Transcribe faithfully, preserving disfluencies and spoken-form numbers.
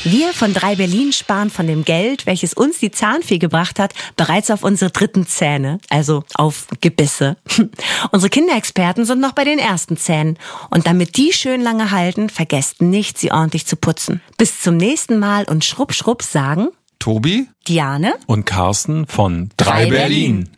Wir von drei Berlin sparen von dem Geld, welches uns die Zahnfee gebracht hat, bereits auf unsere dritten Zähne, also auf Gebisse. Unsere Kinderexperten sind noch bei den ersten Zähnen. Und damit die schön lange halten, vergesst nicht, sie ordentlich zu putzen. Bis zum nächsten Mal und schrupp, schrupp sagen Tobi, Diane und Carsten von drei Berlin. Berlin.